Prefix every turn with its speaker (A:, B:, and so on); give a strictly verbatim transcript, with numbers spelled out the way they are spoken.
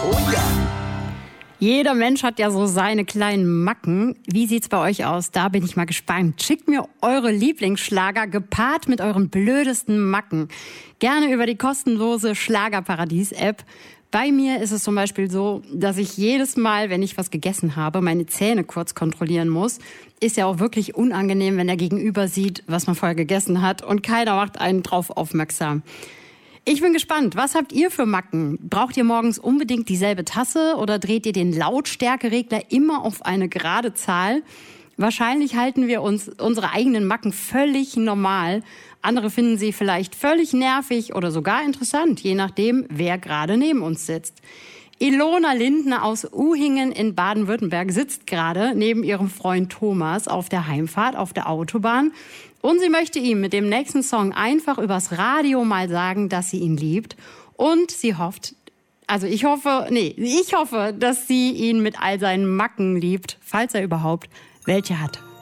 A: Oh ja.
B: Jeder Mensch hat ja so seine kleinen Macken. Wie sieht's bei euch aus? Da bin ich mal gespannt. Schickt mir eure Lieblingsschlager gepaart mit euren blödesten Macken. Gerne über die kostenlose Schlagerparadies-App. Bei mir ist es zum Beispiel so, dass ich jedes Mal, wenn ich was gegessen habe, meine Zähne kurz kontrollieren muss. Ist ja auch wirklich unangenehm, wenn der Gegenüber sieht, was man vorher gegessen hat und keiner macht einen drauf aufmerksam. Ich bin gespannt. Was habt ihr für Macken? Braucht ihr morgens unbedingt dieselbe Tasse oder dreht ihr den Lautstärkeregler immer auf eine gerade Zahl? Wahrscheinlich halten wir uns unsere eigenen Macken völlig normal. Andere finden sie vielleicht völlig nervig oder sogar interessant, je nachdem, wer gerade neben uns sitzt. Ilona Lindner aus Uhingen in Baden-Württemberg sitzt gerade neben ihrem Freund Thomas auf der Heimfahrt auf der Autobahn. Und sie möchte ihm mit dem nächsten Song einfach übers Radio mal sagen, dass sie ihn liebt. Und sie hofft, also ich hoffe, nee, ich hoffe, dass sie ihn mit all seinen Macken liebt, falls er überhaupt welche hat.